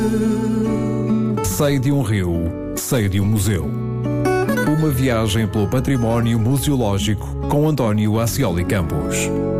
Sei de um rio, sei de um museu. Uma viagem pelo património museológico com António Ascioli Campos.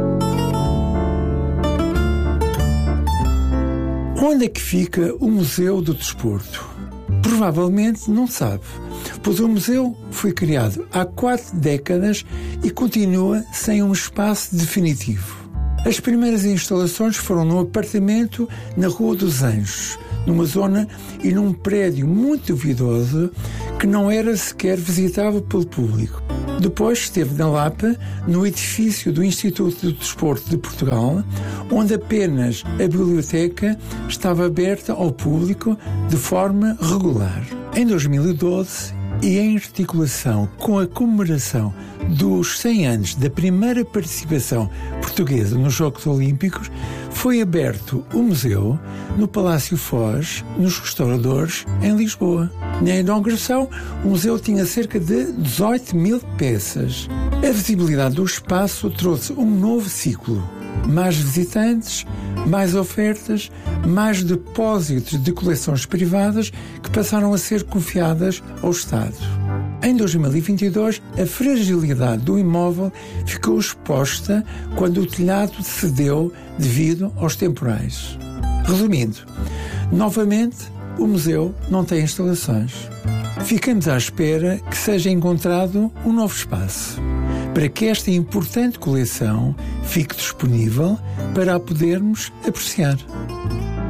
Onde é que fica o Museu do Desporto? Provavelmente não sabe, pois o museu foi criado há 4 décadas e continua sem um espaço definitivo. As primeiras instalações foram num apartamento na Rua dos Anjos, numa zona e num prédio muito duvidoso que não era sequer visitável pelo público. Depois esteve na Lapa, no edifício do Instituto do Desporto de Portugal, onde apenas a biblioteca estava aberta ao público de forma regular. Em 2012, e em articulação com a comemoração dos 100 anos da primeira participação portuguesa nos Jogos Olímpicos, foi aberto o museu no Palácio Foz, nos Restauradores, em Lisboa. Na inauguração, o museu tinha cerca de 18 mil peças. A visibilidade do espaço trouxe um novo ciclo. Mais visitantes, mais ofertas, mais depósitos de coleções privadas que passaram a ser confiadas ao Estado. Em 2022, a fragilidade do imóvel ficou exposta quando o telhado cedeu devido aos temporais. Resumindo, novamente, o museu não tem instalações. Ficamos à espera que seja encontrado um novo espaço para que esta importante coleção fique disponível para a podermos apreciar.